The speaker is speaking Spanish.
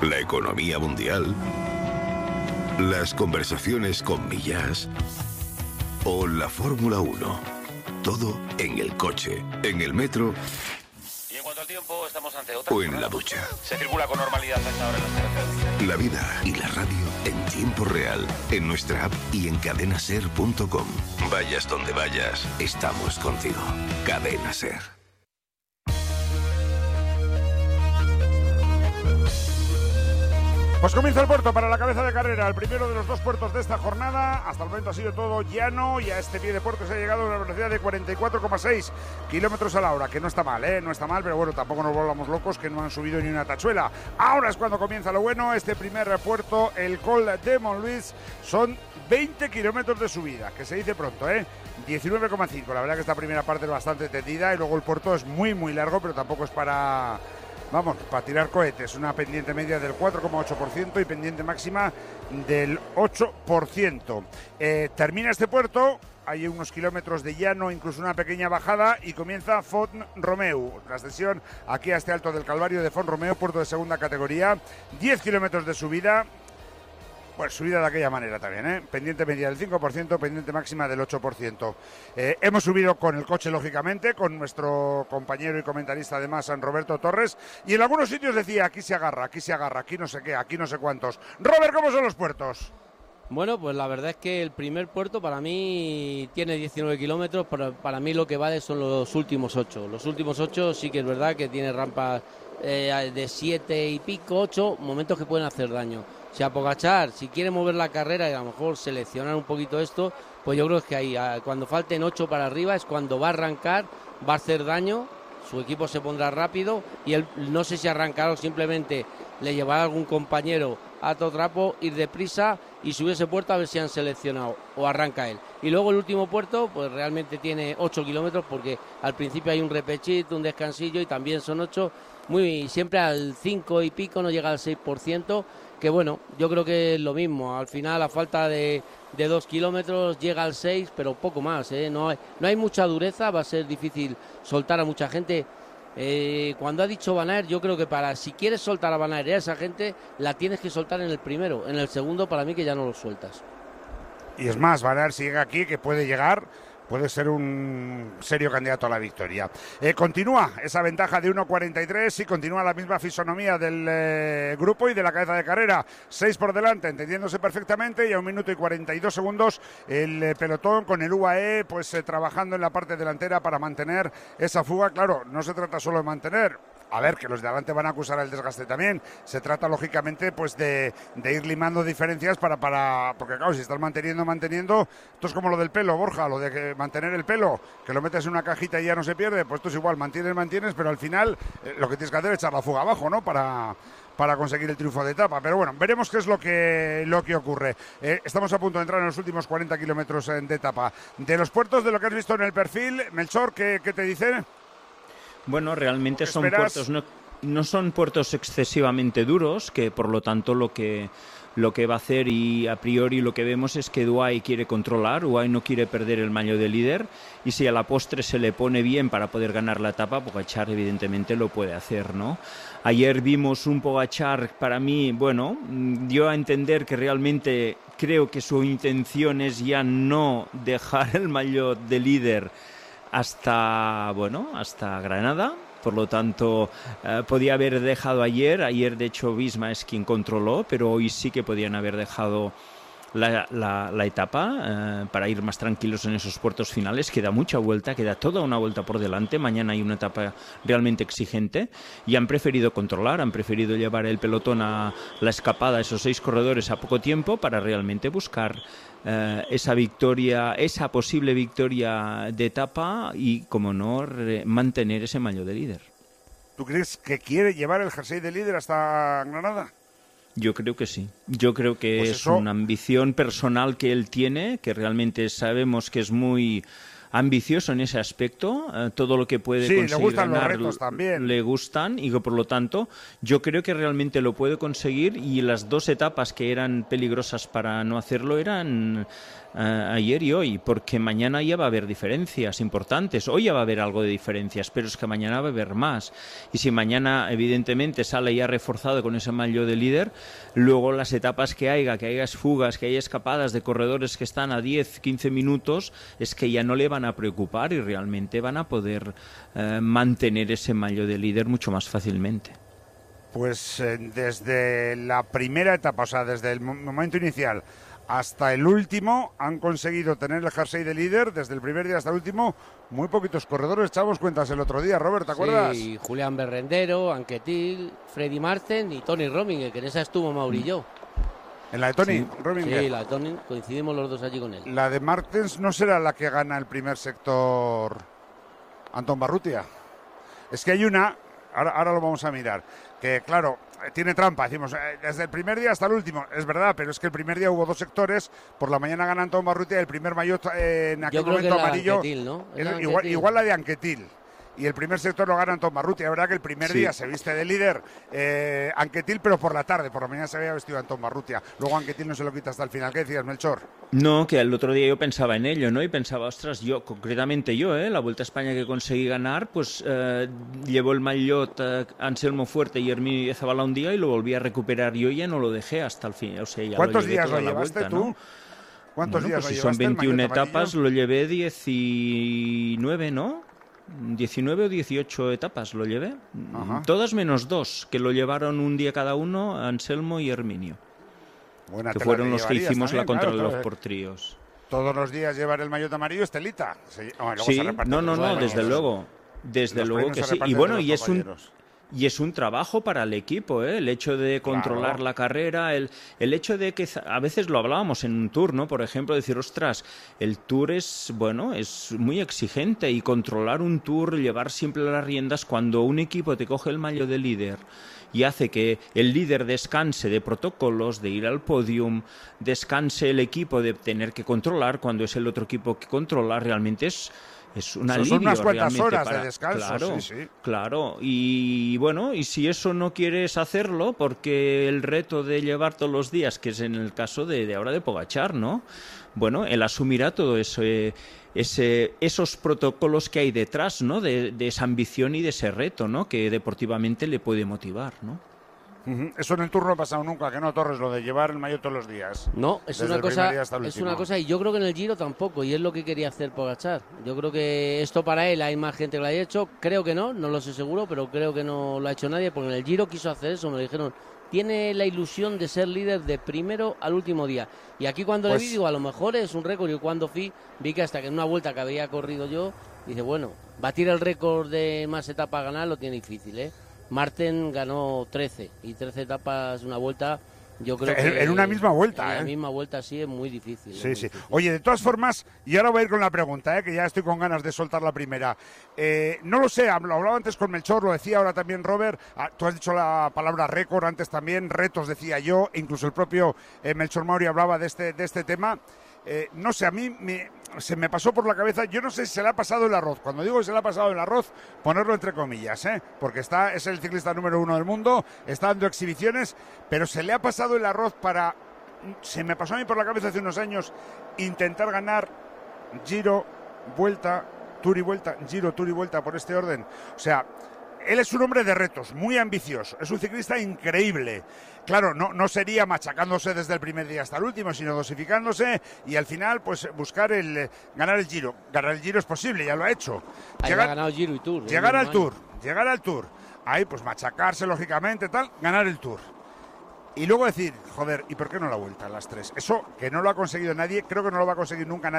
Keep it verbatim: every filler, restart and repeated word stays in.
la economía mundial, las conversaciones con Millás o la Fórmula uno. Todo en el coche, en el metro y en cuanto al tiempo, estamos ante otra o en la ducha. Se circula con normalidad a esta hora en las carreteras. La vida y la radio en tiempo real, en nuestra app y en cadena ser punto com. Vayas donde vayas, estamos contigo. Cadena Ser. Pues comienza el puerto para la cabeza de carrera, el primero de los dos puertos de esta jornada. Hasta el momento ha sido todo llano y a este pie de puerto se ha llegado a una velocidad de cuarenta y cuatro coma seis kilómetros a la hora, que no está mal, ¿eh? No está mal, pero bueno, tampoco nos volvamos locos que no han subido ni una tachuela. Ahora es cuando comienza lo bueno, este primer puerto, el Col de Montluís, son veinte kilómetros de subida, que se dice pronto, ¿eh? diecinueve coma cinco, la verdad que esta primera parte es bastante tendida y luego el puerto es muy muy largo, pero tampoco es para... Vamos, para tirar cohetes, una pendiente media del cuatro coma ocho por ciento y pendiente máxima del ocho por ciento. Eh, termina este puerto, hay unos kilómetros de llano, incluso una pequeña bajada y comienza Font-Romeu. La ascensión aquí a este Alto del Calvario de Font-Romeu, puerto de segunda categoría, diez kilómetros de subida. Pues subida de aquella manera también, ¿eh? Pendiente media del cinco por ciento, pendiente máxima del ocho por ciento. Eh, hemos subido con el coche, lógicamente, con nuestro compañero y comentarista además, San Roberto Torres, y en algunos sitios decía, aquí se agarra, aquí se agarra, aquí no sé qué, aquí no sé cuántos. Robert, ¿cómo son los puertos? Bueno, pues la verdad es que el primer puerto para mí tiene diecinueve kilómetros, pero para mí lo que vale son los últimos ocho. Los últimos ocho sí que es verdad que tiene rampas eh, de siete y pico, ocho, momentos que pueden hacer daño. Si a Pogačar, si quiere mover la carrera y a lo mejor seleccionar un poquito esto, pues yo creo que ahí, cuando falten ocho para arriba, es cuando va a arrancar, va a hacer daño, su equipo se pondrá rápido y él no sé si arrancará o simplemente le llevará a algún compañero a todo trapo, ir deprisa y subir ese puerto a ver si han seleccionado o arranca él. Y luego el último puerto, pues realmente tiene ocho kilómetros porque al principio hay un repechito, un descansillo y también son ocho, muy siempre al cinco y pico, no llega al seis por ciento. Que bueno, yo creo que es lo mismo, al final a falta de, de dos kilómetros llega al seis, pero poco más, ¿eh? no, hay, no hay mucha dureza, va a ser difícil soltar a mucha gente. Eh, cuando ha dicho Van Aert, yo creo que para si quieres soltar a Van Aert a esa gente, la tienes que soltar en el primero, en el segundo para mí que ya no lo sueltas. Y es más, Van Aert si llega aquí, que puede llegar... puede ser un serio candidato a la victoria. Eh, continúa esa ventaja de uno cuarenta y tres y continúa la misma fisonomía del eh, grupo y de la cabeza de carrera. Seis por delante, entendiéndose perfectamente, y a un minuto y cuarenta y dos segundos el eh, pelotón con el U A E pues eh, trabajando en la parte delantera para mantener esa fuga. Claro, no se trata solo de mantener. A ver, que los de adelante van a acusar el desgaste también. Se trata, lógicamente, pues de, de ir limando diferencias para, para... Porque, claro, si estás manteniendo, manteniendo... Esto es como lo del pelo, Borja, lo de que mantener el pelo, que lo metes en una cajita y ya no se pierde. Pues esto es igual, mantienes, mantienes, pero al final eh, lo que tienes que hacer es echar la fuga abajo, ¿no? Para... para conseguir el triunfo de etapa, pero bueno, veremos qué es lo que lo que ocurre. Eh, estamos a punto de entrar en los últimos cuarenta kilómetros de etapa. De los puertos, de lo que has visto en el perfil, Melchor, ¿qué, qué te dicen? Bueno, realmente son puertos, no, no son puertos excesivamente duros, que por lo tanto lo que lo que va a hacer, y a priori lo que vemos es que Duay quiere controlar, Duay no quiere perder el maillot de líder, y si a la postre se le pone bien para poder ganar la etapa, Pogačar evidentemente lo puede hacer, ¿no? Ayer vimos un Pogačar, para mí, bueno, dio a entender que realmente creo que su intención es ya no dejar el maillot de líder hasta, bueno, hasta Granada. Por lo tanto, eh, podía haber dejado ayer, ayer de hecho Visma es quien controló, pero hoy sí que podían haber dejado la, la, la etapa eh, para ir más tranquilos en esos puertos finales. Queda mucha vuelta, queda toda una vuelta por delante, mañana hay una etapa realmente exigente y han preferido controlar, han preferido llevar el pelotón a la escapada, esos seis corredores a poco tiempo para realmente buscar Uh, esa victoria, esa posible victoria de etapa y, como no, re- mantener ese maillot de líder. ¿Tú crees que quiere llevar el jersey de líder hasta Granada? Yo creo que sí. Yo creo que pues es eso... una ambición personal que él tiene, que realmente sabemos que es muy ambicioso en ese aspecto, eh, todo lo que puede sí, conseguir le gustan ganar, los retos también. Le gustan y que por lo tanto yo creo que realmente lo puede conseguir, y las dos etapas que eran peligrosas para no hacerlo eran uh, ayer y hoy, porque mañana ya va a haber diferencias importantes. Hoy ya va a haber algo de diferencias, pero es que mañana va a haber más, y si mañana evidentemente sale ya reforzado con ese maillot de líder, luego las etapas que haya, que haya fugas, que haya escapadas de corredores que están a diez, quince minutos, es que ya no le van a preocupar y realmente van a poder eh, mantener ese maillot de líder mucho más fácilmente. Pues eh, desde la primera etapa, o sea, desde el momento inicial hasta el último, han conseguido tener el jersey de líder, desde el primer día hasta el último, muy poquitos corredores. Echábamos cuentas el otro día, Robert, ¿te acuerdas? Sí, Julián Berrendero, Anquetil, Freddy Marten y Tony Rominger, que en esa estuvo Maurillo. ¿En la de Tony sí, Rominger? Sí, la de Tony, coincidimos los dos allí con él. La de Martens no será la que gana el primer sector Antón Barrutia. Es que hay una, ahora, ahora lo vamos a mirar, que claro, tiene trampa, decimos, eh, desde el primer día hasta el último, es verdad, pero es que el primer día hubo dos sectores, por la mañana gana Antón Barrutia, el primer maillot eh, en aquel Yo creo momento que la amarillo, Anquetil, ¿no? era igual, igual la de Anquetil. Y el primer sector lo gana Antón Barrutia. Es verdad que el primer sí. día se viste de líder eh, Anquetil, pero por la tarde, por la mañana se había vestido Antón Barrutia. Luego Anquetil no se lo quita hasta el final. ¿Qué decías, Melchor? No, que el otro día yo pensaba en ello, ¿no? Y pensaba, ostras, yo, concretamente yo, ¿eh? La Vuelta a España que conseguí ganar, pues eh, llevó el maillot eh, Anselmo Fuerte y Herminio Zabala un día y lo volví a recuperar yo y ya no lo dejé hasta el fin. O sea, ya ¿Cuántos lo días lo toda llevaste la vuelta, tú? ¿no? ¿Cuántos bueno, días pues lo si llevaste? son veintiuna el etapas, amarillo? lo llevé diecinueve, ¿no? diecinueve o dieciocho etapas lo llevé. Ajá. Todas menos dos, que lo llevaron un día cada uno, Anselmo y Herminio. Buena que tela fueron te los que llevarías hicimos también, la contrarreloj claro, por tríos. Todos los días llevar el maillot amarillo es telita. Se, oh, luego Sí, se reparte no, entre no, los no, compañeros. desde luego. Desde Los luego premios que se sí. reparten Y bueno, entre y los es un compañeros. y es un trabajo para el equipo, ¿eh? El hecho de controlar Claro. la carrera, el, el hecho de que a veces lo hablábamos en un tour, ¿no? Por ejemplo, decir, ostras, el tour es, bueno, es muy exigente, y controlar un tour, llevar siempre las riendas, cuando un equipo te coge el maillot de líder y hace que el líder descanse de protocolos, de ir al podium, descanse el equipo de tener que controlar cuando es el otro equipo que controla, realmente es... Es un alivio. Son unas cuantas realmente horas para... de descanso, claro, sí, sí. Claro, y bueno, y si eso no quieres hacerlo, porque el reto de llevar todos los días, que es en el caso de, de ahora de Pogačar, ¿no? Bueno, él asumirá todo eso, eh, ese, esos protocolos que hay detrás, ¿no? De, de esa ambición y de ese reto, ¿no? Que deportivamente le puede motivar, ¿no? Uh-huh. Eso en el Tour no ha pasado nunca, que no, Torres, lo de llevar el maillot todos los días. No, es Desde una el primer cosa, día hasta el es último. una cosa, y yo creo que en el Giro tampoco, y es lo que quería hacer Pogačar. Yo creo que esto para él hay más gente que lo haya hecho, creo que no, no lo sé seguro, pero creo que no lo ha hecho nadie, porque en el Giro quiso hacer eso, me lo dijeron. Tiene la ilusión de ser líder de primero al último día. Y aquí cuando Pues... le vi, digo, a lo mejor es un récord. Y cuando fui, vi que hasta que en una vuelta que había corrido yo, dice, bueno, batir el récord de más etapas a ganar lo tiene difícil, ¿eh? Marten ganó trece, y trece etapas una vuelta, yo creo en, que... En una misma vuelta, en ¿eh? En la misma vuelta sí es muy difícil. Sí, muy sí. difícil. Oye, de todas formas, y ahora voy a ir con la pregunta, ¿eh? Que ya estoy con ganas de soltar la primera. Eh, no lo sé, lo hablaba antes con Melchor, lo decía ahora también Robert, ah, tú has dicho la palabra récord antes también, retos decía yo, incluso el propio eh, Melchor Mauri hablaba de este, de este tema. Eh, no sé, a mí me, se me pasó por la cabeza, yo no sé si se le ha pasado el arroz. Cuando digo que se le ha pasado el arroz, ponerlo entre comillas, ¿eh? Porque está, es el ciclista número uno del mundo, está dando exhibiciones, pero se le ha pasado el arroz para, se me pasó a mí por la cabeza hace unos años, intentar ganar Giro, Vuelta, Tour y Vuelta, Giro, Tour y Vuelta por este orden. O sea, él es un hombre de retos, muy ambicioso, es un ciclista increíble. Claro, no, no sería machacándose desde el primer día hasta el último, sino dosificándose y al final pues buscar el ganar el Giro. Ganar el Giro es posible, ya lo ha hecho. Llegar, ha ganado Giro y Tour. Llegar al Tour, llegar al Tour. Ahí pues machacarse lógicamente, tal, ganar el Tour. Y luego decir, joder, ¿y por qué no la Vuelta a las tres? Eso que no lo ha conseguido nadie, creo que no lo va a conseguir nunca nadie.